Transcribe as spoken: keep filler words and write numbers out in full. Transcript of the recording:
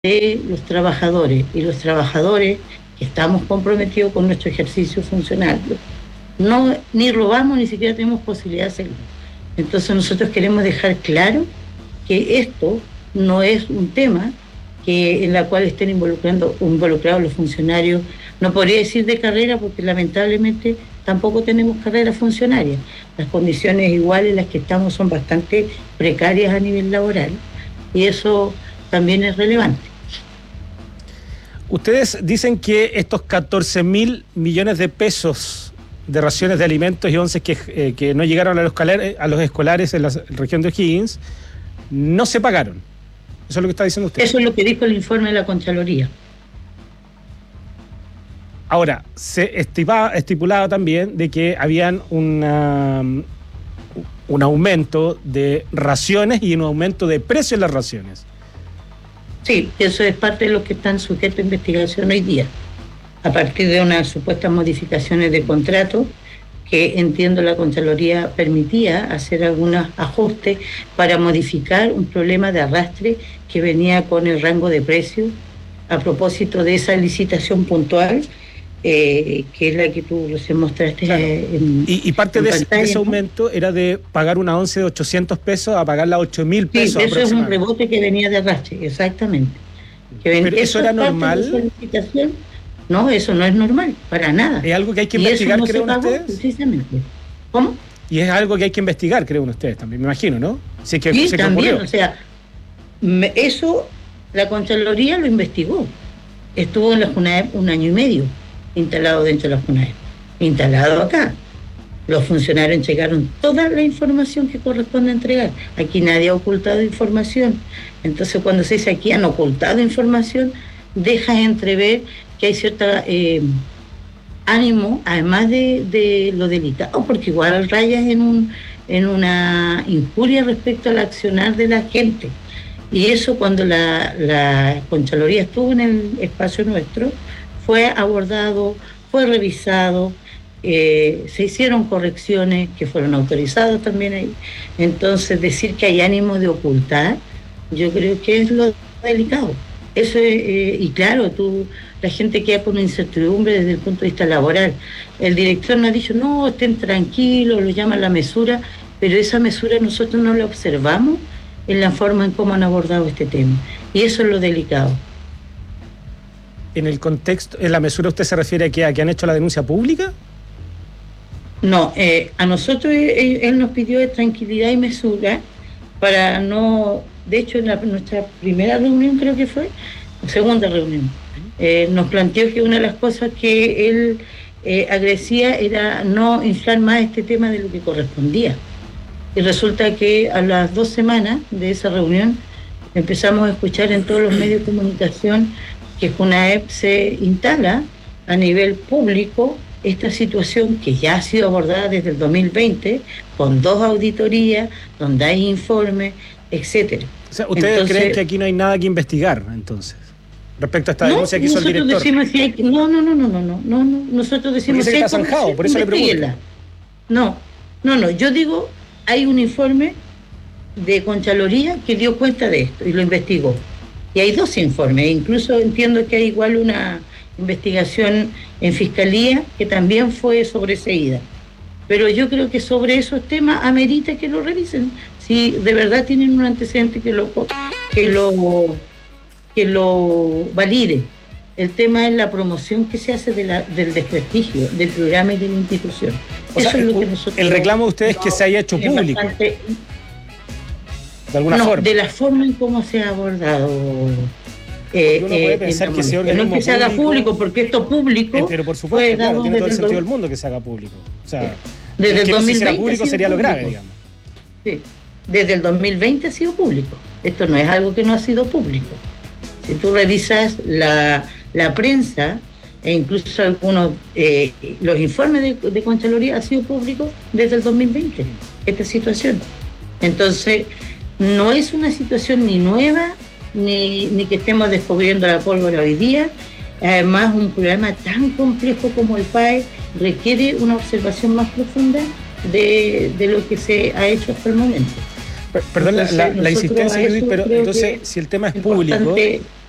de los trabajadores, y los trabajadores que estamos comprometidos con nuestro ejercicio funcional, no ni robamos ni siquiera tenemos posibilidad de hacerlo. Entonces nosotros queremos dejar claro que esto no es un tema que en la cual estén involucrando involucrados los funcionarios, no podría decir de carrera, porque lamentablemente tampoco tenemos carrera funcionaria. Las condiciones iguales en las que estamos son bastante precarias a nivel laboral, y eso también es relevante. Ustedes dicen que estos catorce mil millones de pesos de raciones de alimentos y once que, eh, que no llegaron a los, escolares, a los escolares en la región de O'Higgins no se pagaron. ¿Eso es lo que está diciendo usted? Eso es lo que dijo el informe de la Contraloría. Ahora, se estipaba, estipulaba también de que habían una, un aumento de raciones y un aumento de precio en las raciones. Sí, eso es parte de lo que están sujetos a investigación hoy día, a partir de unas supuestas modificaciones de contrato que entiendo la Contraloría permitía hacer algunos ajustes para modificar un problema de arrastre que venía con el rango de precio a propósito de esa licitación puntual, eh, que es la que tú los mostraste. Claro. en, y, y parte en de, pantalla, ese, de ese ¿no? aumento era de pagar una once de ochocientos pesos a pagarla ocho mil pesos. Sí, eso es un rebote que venía de arrastre, exactamente. Que ven, ¿Pero eso era normal? No, eso no es normal, para nada. ¿Es algo que hay que y investigar, no creen ustedes? Precisamente. ¿Cómo? Y es algo que hay que investigar, creen ustedes también, me imagino, ¿no? Si es que, sí, si que también, ocurrió. O sea, me, eso la Contraloría lo investigó. Estuvo en la JUNAEP un año y medio instalado dentro de la JUNAEP, instalado acá. Los funcionarios entregaron toda la información que corresponde entregar. Aquí nadie ha ocultado información. Entonces, cuando se dice aquí han ocultado información, deja entrever que hay cierta eh, ánimo, además de, de lo delicado, porque igual rayas en, un, en una injuria respecto al accionar de la gente. Y eso, cuando la, la Contraloría estuvo en el espacio nuestro, fue abordado, fue revisado, eh, se hicieron correcciones que fueron autorizadas también ahí. Entonces, decir que hay ánimo de ocultar, yo creo que es lo delicado. Eso es, eh, y claro, tú, la gente queda con una incertidumbre desde el punto de vista laboral. El director nos ha dicho, no, estén tranquilos, lo llaman la mesura, pero esa mesura nosotros no la observamos en la forma en cómo han abordado este tema. Y eso es lo delicado. En el contexto, en la mesura, ¿usted se refiere a que, a que han hecho la denuncia pública? No, eh, a nosotros él, él nos pidió de tranquilidad y mesura para no... De hecho, en la, nuestra primera reunión creo que fue, segunda reunión, eh, nos planteó que una de las cosas que él eh, agradecía era no inflar más este tema de lo que correspondía. Y resulta que a las dos semanas de esa reunión empezamos a escuchar en todos los medios de comunicación que JUNAEP se instala a nivel público esta situación que ya ha sido abordada desde el dos mil veinte, con dos auditorías, donde hay informes, etcétera. O sea, ¿ustedes entonces, creen que aquí no hay nada que investigar, entonces, respecto a esta no, denuncia que hizo el director? Decimos que hay, no, no, no, no, no, no, no, no, nosotros decimos que está zanjado, por eso le pregunto. No, no, no, yo digo, hay un informe de Contraloría que dio cuenta de esto y lo investigó. Y hay dos informes, incluso entiendo que hay igual una investigación en Fiscalía que también fue sobreseída. Pero yo creo que sobre esos temas amerita que lo revisen. Si de verdad tienen un antecedente que lo que lo que lo valide. El tema es la promoción que se hace de la, del desprestigio del programa y de la institución. O Eso sea, es lo que nosotros, el reclamo de ustedes es que se haya hecho público. Bastante, de alguna no, forma. De la forma en cómo se ha abordado. Eh, uno puede eh, pensar que, sea no que se haga público, porque esto público. Eh, pero por supuesto, claro, tiene todo el sentido del mundo que se haga público. O sea, desde el que dos mil veinte no se público sería lo grave, digamos. Sí. Desde el dos mil veinte ha sido público. Esto no es algo que no ha sido público. Si tú revisas la, la prensa e incluso algunos eh, los informes de, de Contraloría ha sido público desde el dos mil veinte, esta situación. Entonces, no es una situación ni nueva, ni, ni que estemos descubriendo la pólvora hoy día. Además, un programa tan complejo como el P A E requiere una observación más profunda de, de lo que se ha hecho hasta el momento. Perdón entonces, la, la insistencia, Judith, pero entonces, si el tema es público,